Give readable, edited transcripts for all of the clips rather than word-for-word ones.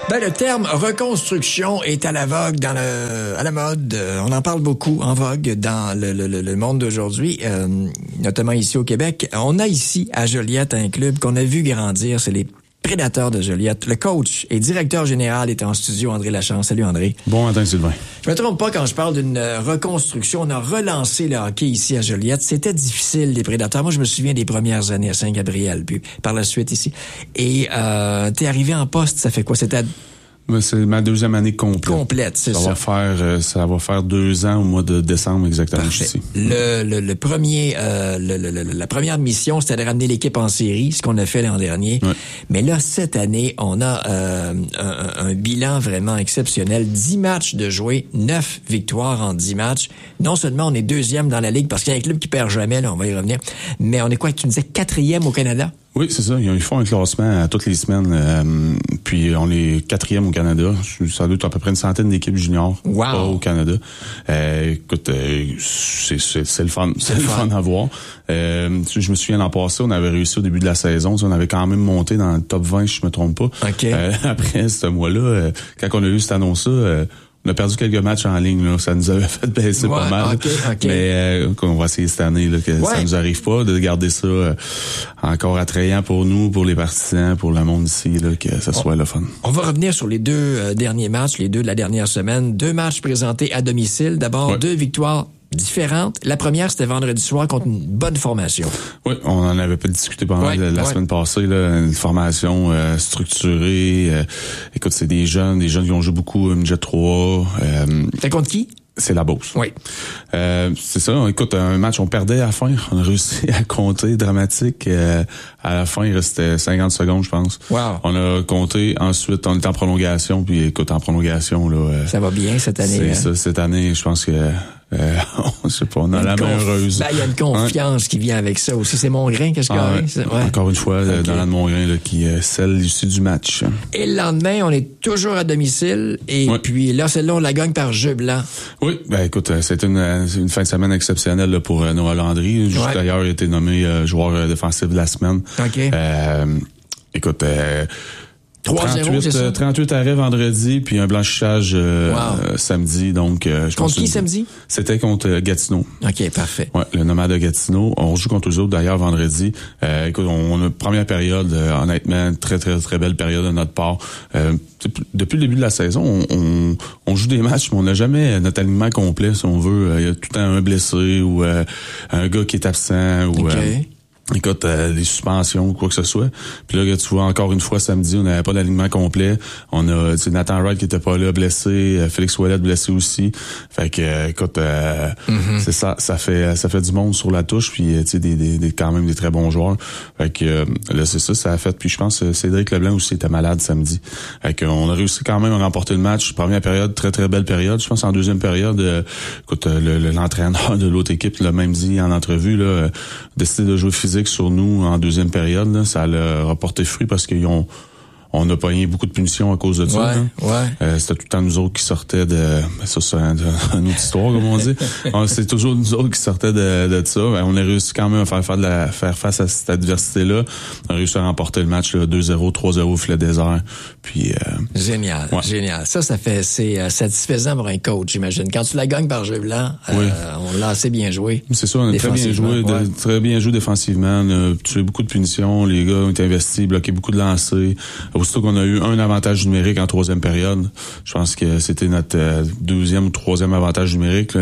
Ben, le terme reconstruction est à la vogue à la mode. On en parle beaucoup en vogue dans le monde d'aujourd'hui, notamment ici au Québec. On a ici à Joliette un club qu'on a vu grandir, c'est les Prédateurs de Joliette. Le coach et directeur général est en studio, André Lachance. Salut André. Bon matin Sylvain. Je me trompe pas quand je parle d'une reconstruction. On a relancé le hockey ici à Joliette. C'était difficile, les Prédateurs. Moi, je me souviens des premières années à Saint-Gabriel, puis par la suite ici. Et t'es arrivé en poste, ça fait quoi? C'était C'est ma deuxième année complète. C'est ça. Ça va faire 2 ans au mois de décembre exactement. Ici. La première mission, c'était de ramener l'équipe en série, ce qu'on a fait l'an dernier. Ouais. Mais là, cette année, on a un bilan vraiment exceptionnel. 10 matchs de jouer, 9 victoires en 10 matchs. Non seulement on est deuxième dans la Ligue, parce qu'il y a un club qui perd jamais, là, on va y revenir, mais on est quoi, tu me disais 4e au Canada? Oui, c'est ça. Ils font un classement toutes les semaines. Puis on est 4e au Canada. Ça doit être à peu près une centaine d'équipes juniors au Canada. Écoute, c'est le fun. C'est le fun à voir. Je me souviens l'an passé, on avait réussi au début de la saison. On avait quand même monté dans le top 20, si je me trompe pas. Okay. Après ce mois-là, quand on a eu cette annonce-là, on a perdu quelques matchs en ligne, là. Ça nous avait fait baisser pas mal. Okay. Mais on va essayer cette année là, que ça nous arrive pas, de garder ça encore attrayant pour nous, pour les partisans, pour le monde ici, là, que ça soit le fun. On va revenir sur les 2 derniers matchs, les 2 de la dernière semaine. 2 matchs présentés à domicile. D'abord, 2 victoires différentes. La première, c'était vendredi soir contre une bonne formation. Oui, on en avait pas discuté pendant la semaine passée, là, une formation structurée. Écoute, c'est des jeunes qui ont joué beaucoup Midget 3. C'était contre qui? C'est la Beauce. Oui. C'est ça. Écoute, un match, on perdait à la fin. On a réussi à compter dramatique. À la fin, il restait 50 secondes, je pense. Wow. On a compté. Ensuite, on était en prolongation. Puis écoute, en prolongation, là. Ça va bien cette année. C'est ça. Cette année, je pense que je sais pas, on a la main heureuse. Ben, il y a une confiance qui vient avec ça aussi. C'est Mongrain, qu'est-ce qu'il y a? Encore une fois, dans la de Mongrain, là, qui scelle l'issue du match. Et le lendemain, on est toujours à domicile. Et puis là, celle-là, on la gagne par jeu blanc. Oui, ben écoute, c'était une fin de semaine exceptionnelle là, pour Noah Landry. Juste d'ailleurs, il a été nommé joueur défensif de la semaine. OK. Écoute, 3-0, 38 arrêts vendredi, puis un blanchissage samedi. Donc, je contre qui samedi? C'était contre Gatineau. OK, parfait. Ouais, le Nomade de Gatineau. On joue contre eux autres d'ailleurs vendredi. Écoute, on a une première période, honnêtement, très, très, très belle période de notre part. Depuis le début de la saison, on joue des matchs, mais on n'a jamais notre alignement complet, si on veut. Il y a tout le temps un blessé ou un gars qui est absent ou... Écoute, des suspensions ou quoi que ce soit. Puis là, tu vois, encore une fois, samedi, on n'avait pas d'alignement complet. On a Nathan Wright qui était pas là, blessé. Félix Ouellet blessé aussi. Fait que, écoute, c'est ça. Ça fait du monde sur la touche. Puis, tu sais, quand même des très bons joueurs. Fait que, là, c'est ça, ça a fait. Puis, je pense que Cédric Leblanc aussi était malade samedi. Fait que, on a réussi quand même à remporter le match. Première période, très, très belle période. Je pense en deuxième période, écoute, l'entraîneur de l'autre équipe l'a même dit en entrevue, là, décidé de jouer physique sur nous en deuxième période, là, ça a rapporté fruit parce on a pogné beaucoup de punitions à cause de ça. C'était tout le temps nous autres qui sortaient de... Ça, c'est une autre histoire, comme on dit. C'est toujours nous autres qui sortaient de ça. On a réussi quand même à faire face à cette adversité-là. On a réussi à remporter le match là, 2-0, 3-0 au filet désert. Puis, génial. C'est satisfaisant pour un coach, j'imagine. Quand tu la gagnes par jeu blanc, on l'a assez bien joué. C'est ça, on a très bien joué, très bien joué défensivement. On a tué beaucoup de punitions. Les gars ont été investis, bloqué beaucoup de lancers. Aussitôt qu'on a eu un avantage numérique en troisième période, je pense que c'était notre deuxième ou troisième avantage numérique.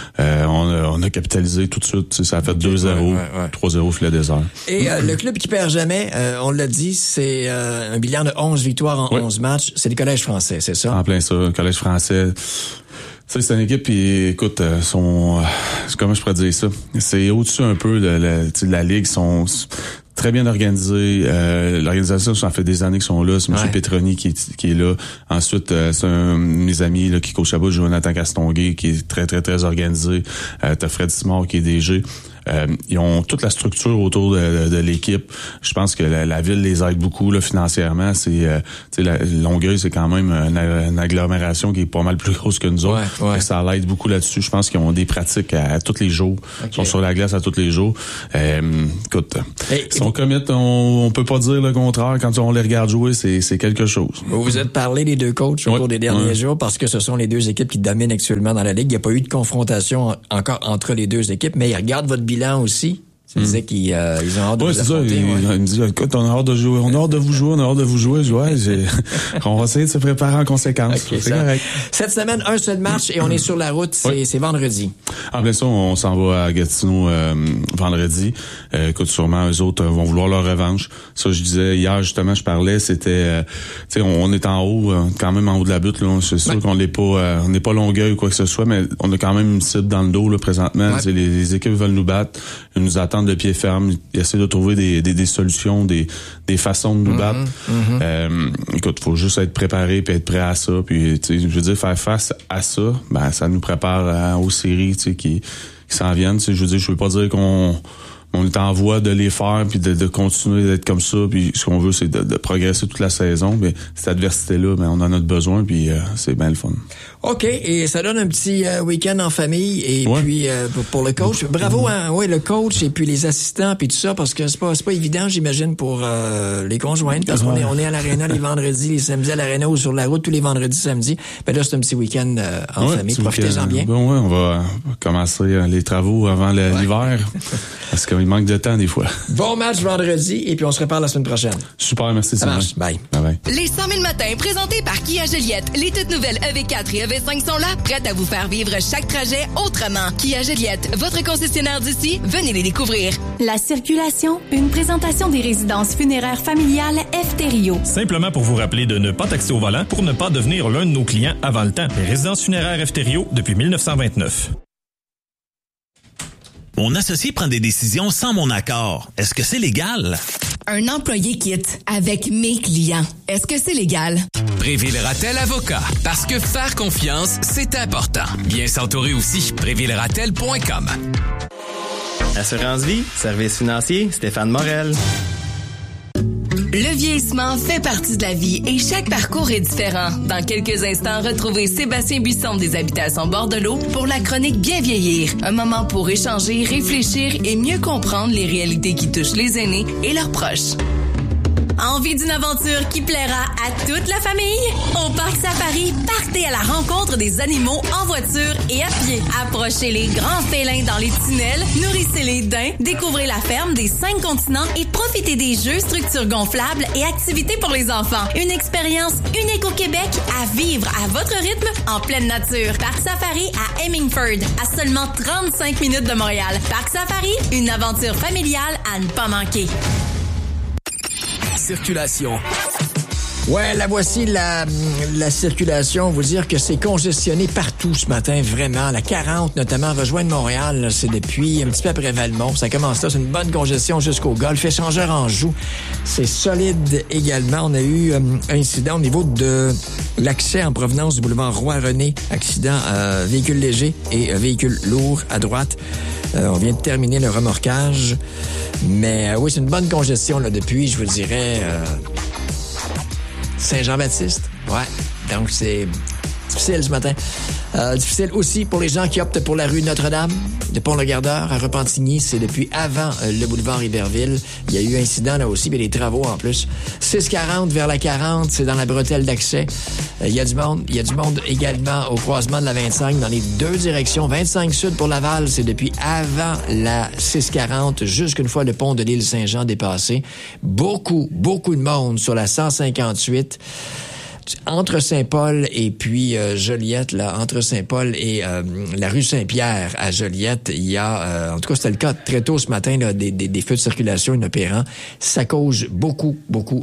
On a capitalisé tout de suite. Ça a fait 2-0, 3-0 filet désert. Et le club qui perd jamais, on l'a dit, c'est un bilan de 11 victoires en 11 matchs. C'est les collèges français, c'est ça? En plein ça, le collège français. C'est une équipe qui, écoute, comment je pourrais dire ça? C'est au-dessus un peu de la ligue. Sont très bien organisés. L'organisation, ça fait des années qu'ils sont là. C'est M. Petroni qui est là. Ensuite, c'est un de mes amis là, qui coach à bout, Jonathan Castonguay, qui est très, très, très organisé. T'as Fred Simard qui est DG. Ils ont toute la structure autour de l'équipe. Je pense que la ville les aide beaucoup là, financièrement. Longueuil, c'est quand même une agglomération qui est pas mal plus grosse que nous autres. Ouais. Ça l'aide beaucoup là-dessus. Je pense qu'ils ont des pratiques à tous les jours. Okay. Ils sont sur la glace à tous les jours. Écoute, son commit, on peut pas dire le contraire. Quand on les regarde jouer, c'est quelque chose. Vous vous êtes parlé les deux coachs au cours des derniers jours parce que ce sont les deux équipes qui dominent actuellement dans la Ligue. Il n'y a pas eu de confrontation encore entre les deux équipes, mais ils regardent votre bilan aussi. Tu disais qu'ils ont hâte de vous affronter. Il me dit, écoute, on a hâte de jouer, on a hâte de vous jouer, on a hâte de vous jouer. On va essayer de se préparer en conséquence. Okay, c'est correct. Cette semaine, un seul match et on est sur la route, c'est vendredi. Bien sûr, on s'en va à Gatineau vendredi. Écoute, sûrement, eux autres vont vouloir leur revanche. Ça, je disais, hier, justement, je parlais, c'était, tu sais, on est en haut, quand même en haut de la butte, là. C'est sûr qu'on n'est pas Longueuil ou quoi que ce soit, mais on a quand même une cible dans le dos, là, présentement. Ouais. Les équipes veulent nous battre, ils nous attendent de pied ferme, ils essaient de trouver des solutions, des façons de nous battre. Écoute, faut juste être préparé puis être prêt à ça. Puis, tu sais, je veux dire, faire face à ça, ça nous prépare aux séries, tu sais, qui s'en viennent. Tu sais, je veux dire, je veux pas dire qu'on est en voie de les faire puis de continuer d'être comme ça. Puis ce qu'on veut, c'est de progresser toute la saison. Mais cette adversité-là, on en a besoin. Puis c'est bien le fun. OK. Et ça donne un petit week-end en famille. Et puis pour le coach, bravo, le coach et puis les assistants puis tout ça, parce que c'est pas évident, j'imagine, pour les conjointes, parce qu'on est à l'aréna les vendredis, les samedis à l'aréna ou sur la route tous les vendredis, samedis. Ben là, c'est un petit week-end en famille. Profitez-en bien. On va commencer les travaux avant l'hiver. Parce qu'il manque de temps des fois. Bon match vendredi et puis on se reparle la semaine prochaine. Super, merci. Ça marche. Bye. Bye. Les 100 000 matins présentés par Kia Joliette. Les toutes nouvelles EV4 et EV5 sont là, prêtes à vous faire vivre chaque trajet autrement. Kia Joliette, votre concessionnaire d'ici, venez les découvrir. La circulation, une présentation des résidences funéraires familiales Efterio. Simplement pour vous rappeler de ne pas taxer au volant pour ne pas devenir l'un de nos clients avant le temps. Les résidences funéraires Efterio depuis 1929. Mon associé prend des décisions sans mon accord. Est-ce que c'est légal? Un employé quitte avec mes clients. Est-ce que c'est légal? Préville-Ratel Avocat. Parce que faire confiance, c'est important. Bien s'entourer aussi. Prévilleratel.com. Assurance Vie, service financier, Stéphane Morel. Le vieillissement fait partie de la vie et chaque parcours est différent. Dans quelques instants, retrouvez Sébastien Buisson des Habitations Bordelot pour la chronique Bien vieillir. Un moment pour échanger, réfléchir et mieux comprendre les réalités qui touchent les aînés et leurs proches. Envie d'une aventure qui plaira à toute la famille? Au Parc Safari, partez à la rencontre des animaux en voiture et à pied. Approchez les grands félins dans les tunnels, nourrissez les daims, découvrez la ferme des 5 continents et profitez des jeux, structures gonflables et activités pour les enfants. Une expérience unique au Québec à vivre à votre rythme en pleine nature. Parc Safari à Hemingford, à seulement 35 minutes de Montréal. Parc Safari, une aventure familiale à ne pas manquer. Circulation. Ouais, la voici, la circulation. Vous dire que c'est congestionné partout ce matin, vraiment. La 40, notamment, rejoindre Montréal, là, c'est depuis un petit peu après Valmont. Ça commence là, c'est une bonne congestion jusqu'au Golfe. Échangeur Anjou, c'est solide également. On a eu un incident au niveau de l'accès en provenance du boulevard Roi-René. Accident véhicule léger et véhicule lourd à droite. On vient de terminer le remorquage. Mais oui, c'est une bonne congestion là depuis, je vous dirais, Saint-Jean-Baptiste. Ouais, donc c'est difficile ce matin. Difficile aussi pour les gens qui optent pour la rue Notre-Dame, de Pont-le-Gardeur à Repentigny. C'est depuis avant le boulevard Iberville. Il y a eu incident là aussi, mais des travaux en plus. 640 vers la 40, c'est dans la bretelle d'accès. Il y a du monde. Il y a du monde également au croisement de la 25 dans les deux directions. 25 sud pour Laval, c'est depuis avant la 640 jusqu'une fois le pont de l'île Saint-Jean dépassé. Beaucoup de monde sur la 158. Entre Saint-Paul et puis Joliette, là, entre Saint-Paul et la rue Saint-Pierre à Joliette, il y a, en tout cas c'était le cas très tôt ce matin, là, des feux de circulation inopérants. Ça cause beaucoup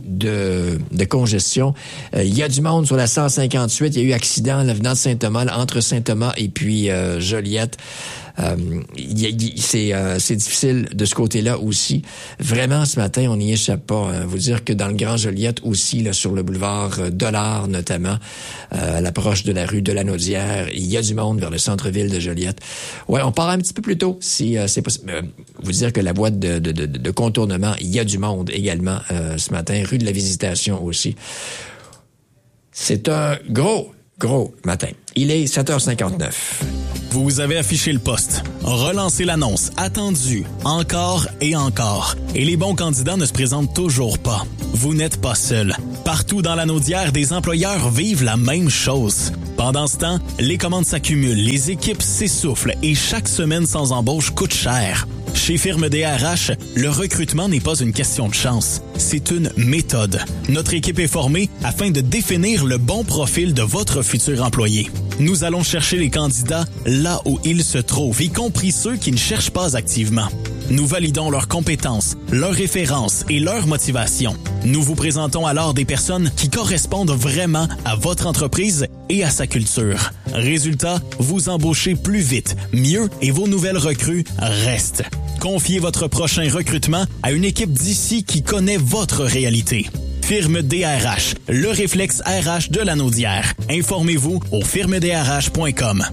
de congestion. Il y a du monde sur la 158. Il y a eu accident là, venant de Saint-Thomas, là, entre Saint-Thomas et puis Joliette. C'est difficile de ce côté-là aussi. Vraiment, ce matin, on n'y échappe pas. Vous dire que dans le Grand Joliette aussi, là, sur le boulevard Dollard notamment, à l'approche de la rue de la Naudière, il y a du monde vers le centre-ville de Joliette. Ouais, on part un petit peu plus tôt si c'est possible. Vous dire que la voie de contournement, il y a du monde également ce matin, rue de la Visitation aussi. C'est un gros matin. Il est 7h59. Vous avez affiché le poste, relancé l'annonce, attendu, encore et encore. Et les bons candidats ne se présentent toujours pas. Vous n'êtes pas seul. Partout dans la Naudière, des employeurs vivent la même chose. Pendant ce temps, les commandes s'accumulent, les équipes s'essoufflent et chaque semaine sans embauche coûte cher. Chez Firme DRH, le recrutement n'est pas une question de chance, c'est une méthode. Notre équipe est formée afin de définir le bon profil de votre futur employé. Nous allons chercher les candidats là où ils se trouvent, y compris ceux qui ne cherchent pas activement. Nous validons leurs compétences, leurs références et leur motivation. Nous vous présentons alors des personnes qui correspondent vraiment à votre entreprise et à sa culture. Résultat, vous embauchez plus vite, mieux et vos nouvelles recrues restent. Confiez votre prochain recrutement à une équipe d'ici qui connaît votre réalité. Firme DRH, le réflexe RH de la Naudière. Informez-vous au firmedrh.com.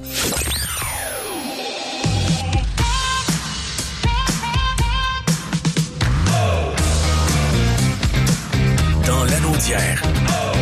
Dans la Naudière,